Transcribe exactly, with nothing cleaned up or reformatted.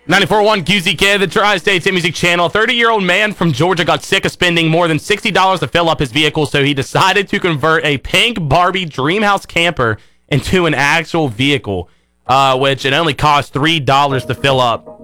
ninety-four point one Q Z K, the Tri-States Hit Music Channel. thirty-year-old man from Georgia got sick of spending more than sixty dollars to fill up his vehicle, so he decided to convert a pink Barbie Dreamhouse camper into an actual vehicle, uh, which it only cost three dollars to fill up.